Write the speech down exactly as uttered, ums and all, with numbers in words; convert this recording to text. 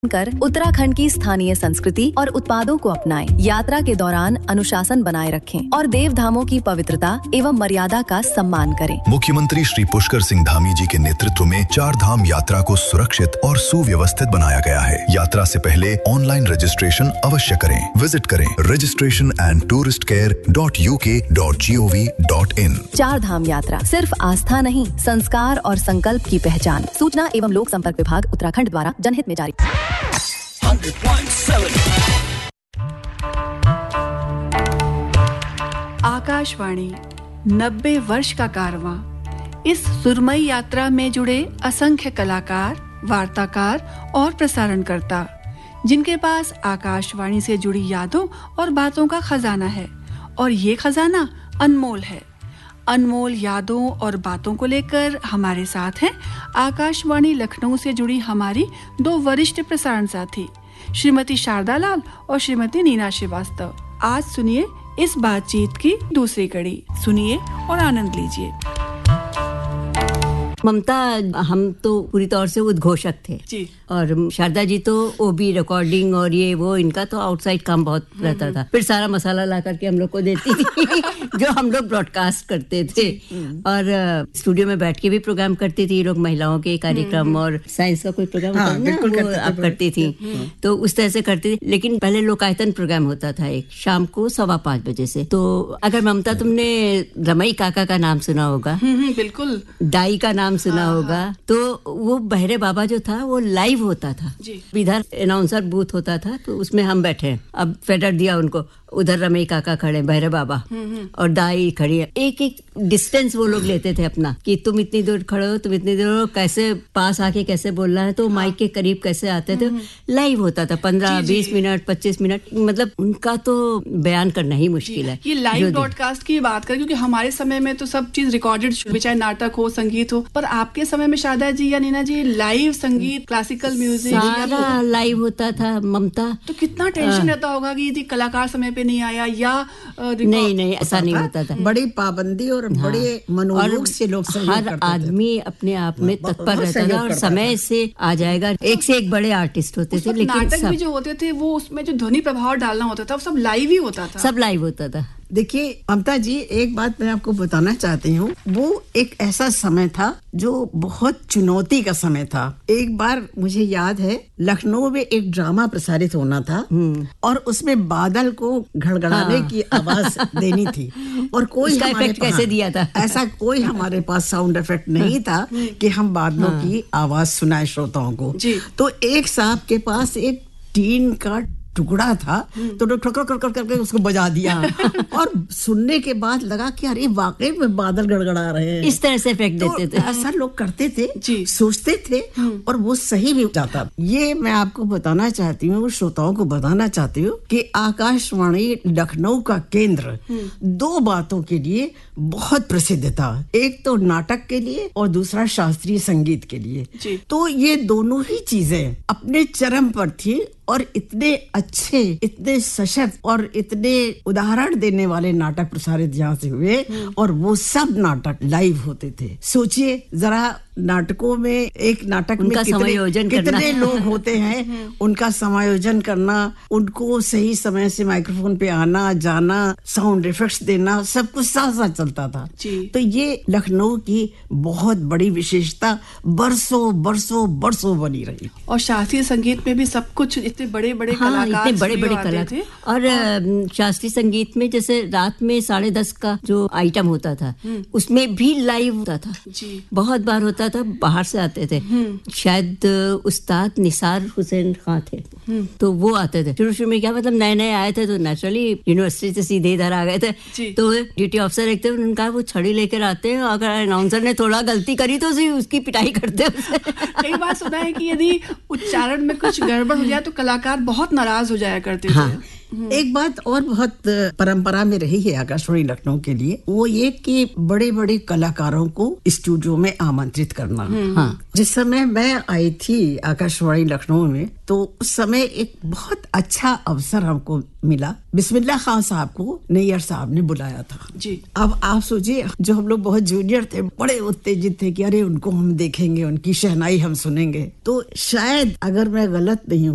कर उत्तराखंड की स्थानीय संस्कृति और उत्पादों को अपनाएं। यात्रा के दौरान अनुशासन बनाए रखें और देव धामों की पवित्रता एवं मर्यादा का सम्मान करें। मुख्यमंत्री श्री पुष्कर सिंह धामी जी के नेतृत्व में चार धाम यात्रा को सुरक्षित और सुव्यवस्थित बनाया गया है। यात्रा से पहले ऑनलाइन रजिस्ट्रेशन अवश्य करें। विजिट करें registration and tourist care dot U के dot G O V dot in. चार धाम यात्रा सिर्फ आस्था नहीं, संस्कार और संकल्प की पहचान। सूचना एवं लोक संपर्क विभाग उत्तराखंड द्वारा जनहित में जारी। आकाशवाणी नब्बे वर्ष का कारवां। इस सुरमई यात्रा में जुड़े असंख्य कलाकार, वार्ताकार और प्रसारणकर्ता, जिनके पास आकाशवाणी से जुड़ी यादों और बातों का खजाना है। और ये खजाना अनमोल है। अनमोल यादों और बातों को लेकर हमारे साथ हैं आकाशवाणी लखनऊ से जुड़ी हमारी दो वरिष्ठ प्रसारण साथी, श्रीमती शारदा लाल और श्रीमती नीना श्रीवास्तव। आज सुनिए इस बातचीत की दूसरी कड़ी। सुनिए और आनंद लीजिए। ममता, हम तो पूरी तौर से उद्घोषक थे जी। और शारदा जी तो वो भी रिकॉर्डिंग और ये वो, इनका तो आउटसाइड काम बहुत रहता था। फिर सारा मसाला ला करके हम लोग को देती थी जो हम लोग ब्रॉडकास्ट करते थे। और स्टूडियो में बैठ के भी प्रोग्राम करती थी। लोग महिलाओं के कार्यक्रम और साइंस का कोई प्रोग्राम हाँ, होता है ना, वो आप करती थी। तो उस तरह से करती थी। लेकिन पहले लोकायतन प्रोग्राम होता था एक शाम को सवा पाँच बजे से। तो अगर ममता तुमने रमई काका का नाम सुना होगा, बिल्कुल, दाई का नाम सुना होगा, तो वो बहरे बाबा जो था वो लाइव होता था। इधर अनाउंसर बूथ होता था, तो उसमें हम बैठे, अब फेडर दिया उनको, उधर रमई काका खड़े, बहरे बाबा और दाई खड़ी है। एक एक डिस्टेंस वो लोग लेते थे अपना, कि तुम इतनी दूर खड़े हो, तुम इतनी दूर हो, कैसे पास आके कैसे बोलना है। तो माइक के करीब कैसे आते थे। लाइव होता था, पंद्रह बीस मिनट पच्चीस मिनट, मतलब उनका तो बयान करना ही मुश्किल है। ये लाइव ब्रॉडकास्ट की बात करें, क्योंकि हमारे समय में तो सब चीज रिकॉर्डेड, चाहे नाटक हो, संगीत हो। पर आपके समय में शारदा जी या नीना जी, लाइव संगीत, क्लासिकल म्यूजिक सारा लाइव होता था। ममता, तो कितना टेंशन रहता होगा कि यदि कलाकार समय पे नहीं आया या नहीं नहीं ऐसा नहीं होता था। बड़ी पाबंदी और हाँ। बड़े मनोयोग से लोग हर आदमी अपने आप में तत्पर रहता था और समय से आ जाएगा। एक से एक बड़े आर्टिस्ट होते थे। लेकिन नाटक भी जो होते थे वो उसमें जो ध्वनि प्रभाव डालना होता था वो सब लाइव ही होता था। सब लाइव होता था। देखिए ममता जी, एक बात मैं आपको बताना चाहती हूँ। वो एक ऐसा समय था जो बहुत चुनौती का समय था। एक बार मुझे याद है, लखनऊ में एक ड्रामा प्रसारित होना था और उसमें बादल को घड़घड़ाने हाँ। की आवाज देनी थी। और कोई इफेक्ट कैसे दिया था? ऐसा कोई हमारे पास साउंड इफेक्ट नहीं था कि हम बादलों हाँ। की आवाज सुनाए श्रोताओं को। तो एक साहब के पास एक टीन का टुकड़ा था, तो ठोकर कर करके उसको बजा दिया और सुनने के बाद लगा कि अरे वाकई में बादल गड़गड़ा रहे हैं। इस तरह से इफेक्ट देते तो थे। ऐसा लोग करते थे, सोचते थे और वो सही भी जाता। ये मैं आपको बताना चाहती हूँ, श्रोताओं को बताना चाहती हूँ कि आकाशवाणी लखनऊ का केंद्र दो बातों के लिए बहुत प्रसिद्ध था। एक तो नाटक के लिए और दूसरा शास्त्रीय संगीत के लिए। तो ये दोनों ही चीजें अपने चरम पर थी और इतने अच्छे, इतने सशक्त और इतने उदाहरण देने वाले नाटक प्रसारित यहाँ से हुए और वो सब नाटक लाइव होते थे। सोचिए जरा, नाटकों में एक नाटक में कितने, कितने लोग होते हैं, उनका समायोजन करना, उनको सही समय से माइक्रोफोन पे आना जाना, साउंड इफेक्ट्स देना, सब कुछ साथ साथ चलता था। तो ये लखनऊ की बहुत बड़ी विशेषता बरसों बरसों बरसों बनी रही। और शास्त्रीय संगीत में भी सब कुछ इतने बड़े बड़े हाँ, कलाकार, इतने बड़े बड़े कलाकार। और, और शास्त्रीय संगीत में जैसे रात में साढ़े दस का जो आइटम होता था उसमें भी लाइव होता था। बहुत बार होता था, बाहर से आते थे। शायद उस्ताद निसार हुसैन खान थे, तो वो आते थे। शुरू शुरू में क्या, मतलब नए नए आए थे तो नेचुरली यूनिवर्सिटी से सीधे इधर आ गए थे। तो ड्यूटी ऑफिसर एक थे, उनका वो छड़ी लेकर आते हैं, अगर अनाउंसर ने थोड़ा गलती करी तो उसकी पिटाई करते हैं। कई बार सुना है कि यदि उच्चारण में कुछ गड़बड़ हो जाए तो कलाकार बहुत नाराज हो जाया करते थे। हाँ। एक बात और बहुत परंपरा में रही है आकाशवाणी लखनऊ के लिए, वो ये कि बड़े बड़े कलाकारों को स्टूडियो में आमंत्रित करना। हाँ। जिस समय मैं आई थी आकाशवाणी लखनऊ में, तो उस समय एक बहुत अच्छा अवसर हमको मिला। बिस्मिल्लाह खान साहब को नैयर साहब ने बुलाया था जी। अब आप सोचिए, जो हम लोग बहुत जूनियर थे, बड़े उत्तेजित थे कि अरे उनको हम देखेंगे, उनकी शहनाई हम सुनेंगे। तो शायद अगर मैं गलत नहीं हूँ